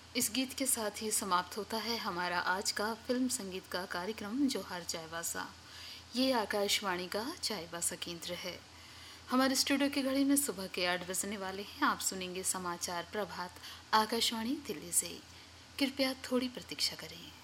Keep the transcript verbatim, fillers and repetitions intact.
इस गीत के साथ ही समाप्त होता है हमारा आज का फिल्म संगीत का कार्यक्रम जोहार चायबासा। ये आकाशवाणी का चायबासा केंद्र है। हमारे स्टूडियो की घड़ी में सुबह के आठ बजने वाले हैं। आप सुनेंगे समाचार प्रभात आकाशवाणी दिल्ली से। कृपया थोड़ी प्रतीक्षा करें।